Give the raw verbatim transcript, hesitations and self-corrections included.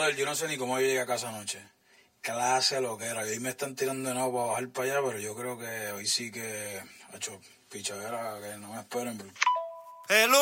Brother, yo no sé ni cómo yo llegué a casa anoche. Clase lo que era. Hoy me están tirando de nuevo para bajar para allá, pero yo creo que hoy sí que... Ha hecho pichadera, que no me esperen. Hello.